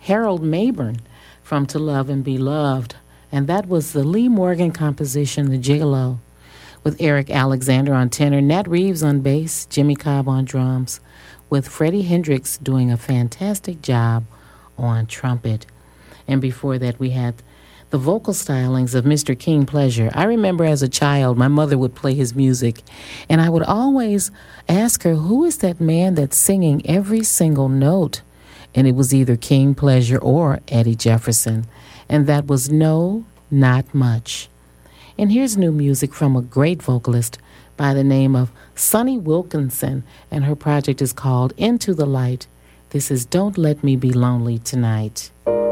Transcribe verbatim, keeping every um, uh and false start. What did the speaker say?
Harold Mabern from To Love and Be Loved. And that was the Lee Morgan composition, The Gigolo, with Eric Alexander on tenor, Nat Reeves on bass, Jimmy Cobb on drums, with Freddie Hendrix doing a fantastic job on trumpet. And before that, we had the vocal stylings of Mister King Pleasure. I remember as a child, my mother would play his music, and I would always ask her, who is that man that's singing every single note? And it was either King Pleasure or Eddie Jefferson. And that was No, Not Much. And here's new music from a great vocalist by the name of Sonny Wilkinson, and her project is called Into the Light. This is Don't Let Me Be Lonely Tonight.